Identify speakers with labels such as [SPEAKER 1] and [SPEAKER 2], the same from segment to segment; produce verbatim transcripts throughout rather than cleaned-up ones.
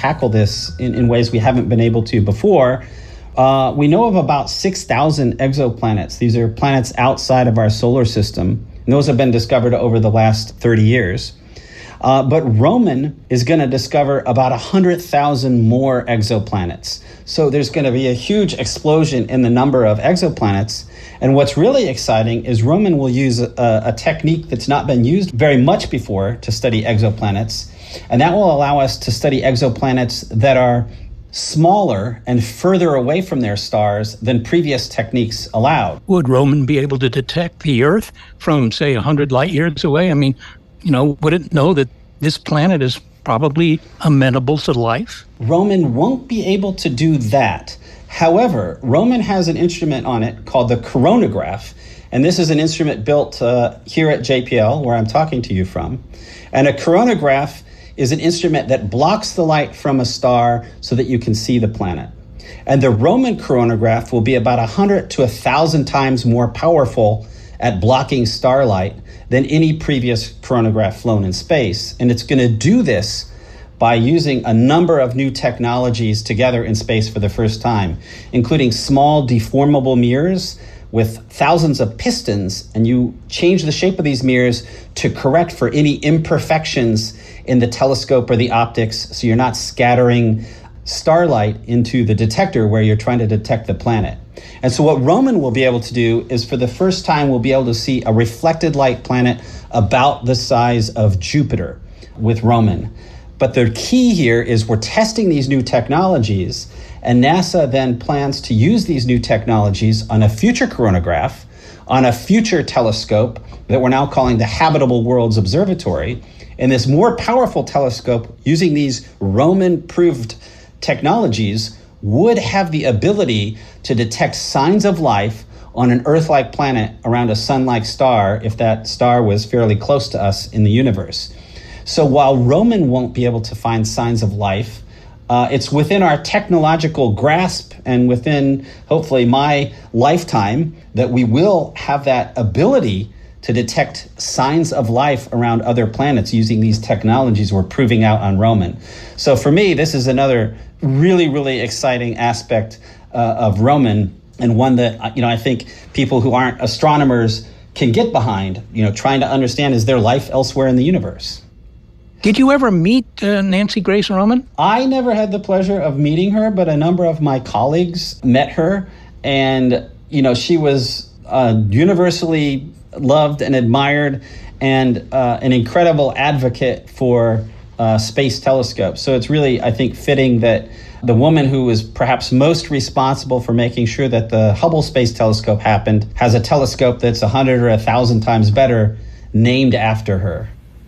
[SPEAKER 1] tackle this in, in ways we haven't been able to before. Uh, we know of about six thousand exoplanets. These are planets outside of our solar system. And those have been discovered over the last thirty years. Uh, but Roman is going to discover about one hundred thousand more exoplanets. So there's going to be a huge explosion in the number of exoplanets. And what's really exciting is Roman will use a, a technique that's not been used very much before to study exoplanets. And that will allow us to study exoplanets that are smaller and further away from their stars than previous techniques allowed.
[SPEAKER 2] Would Roman be able to detect the Earth from, say, one hundred light years away? I mean, you know, would it know that this planet is probably amenable to life?
[SPEAKER 1] Roman won't be able to do that. However, Roman has an instrument on it called the coronagraph, and this is an instrument built uh, here at J P L, where I'm talking to you from. And a coronagraph is an instrument that blocks the light from a star so that you can see the planet. And the Roman coronagraph will be about one hundred to one thousand times more powerful at blocking starlight than any previous coronagraph flown in space. And it's going to do this by using a number of new technologies together in space for the first time, including small deformable mirrors with thousands of pistons, and you change the shape of these mirrors to correct for any imperfections in the telescope or the optics, so you're not scattering starlight into the detector where you're trying to detect the planet. And so what Roman will be able to do is, for the first time, we'll be able to see a reflected light planet about the size of Jupiter with Roman. But the key here is we're testing these new technologies, and NASA then plans to use these new technologies on a future coronagraph, on a future telescope that we're now calling the Habitable Worlds Observatory. And this more powerful telescope, using these Roman-proved technologies, would have the ability to detect signs of life on an Earth-like planet around a sun-like star if that star was fairly close to us in the universe. So while Roman won't be able to find signs of life, uh, it's within our technological grasp and within, hopefully, my lifetime that we will have that ability to detect signs of life around other planets using these technologies we're proving out on Roman. So for me, this is another really, really exciting aspect uh, of Roman, and one that, you know, I think people who aren't astronomers can get behind, you know, trying to understand, is there life elsewhere in the universe?
[SPEAKER 2] Did you ever meet uh, Nancy Grace Roman?
[SPEAKER 1] I never had the pleasure of meeting her, but a number of my colleagues met her, and, you know, she was uh, universally loved and admired, and uh, an incredible advocate for uh, space telescopes. So it's really, I think, fitting that the woman who was perhaps most responsible for making sure that the Hubble Space Telescope happened has a telescope that's a hundred or a thousand times better named after her.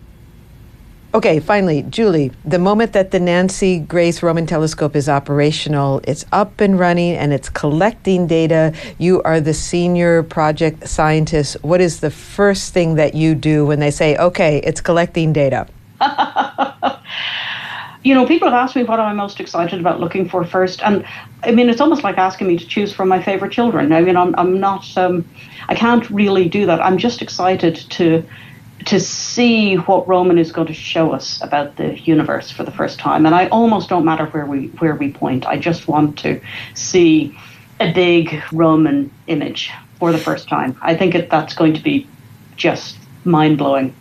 [SPEAKER 3] Okay, finally, Julie, the moment that the Nancy Grace Roman Telescope is operational, it's up and running and it's collecting data. You are the senior project scientist. What is the first thing that you do when they say, okay, it's collecting data?
[SPEAKER 4] You know, people have asked me what I'm most excited about looking for first. And I mean, it's almost like asking me to choose from my favorite children. I mean, I'm, I'm not, um, I can't really do that. I'm just excited to to see what Roman is going to show us about the universe for the first time. And I almost don't matter where we where we point. I just want to see a big Roman image for the first time. I think it, that's going to be just mind-blowing.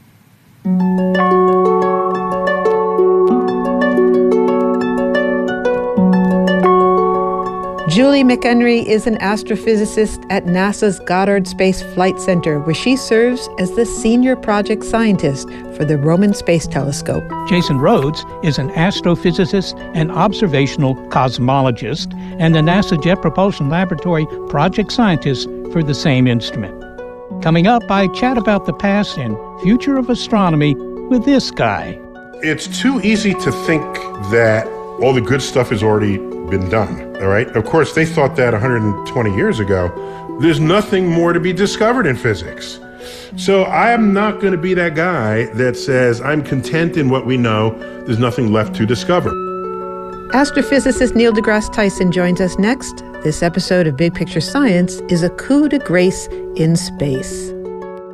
[SPEAKER 3] Julie McHenry is an astrophysicist at NASA's Goddard Space Flight Center, where she serves as the senior project scientist for the Roman Space Telescope.
[SPEAKER 2] Jason Rhodes is an astrophysicist and observational cosmologist, and the NASA Jet Propulsion Laboratory project scientist for the same instrument. Coming up, I chat about the past and future of astronomy with this guy.
[SPEAKER 5] It's too easy to think that all the good stuff has already been done, all right? Of course, they thought that one hundred twenty years ago. There's nothing more to be discovered in physics. So I am not going to be that guy that says, I'm content in what we know, there's nothing left to discover.
[SPEAKER 3] Astrophysicist Neil deGrasse Tyson joins us next. This episode of Big Picture Science is a coup de grace in space.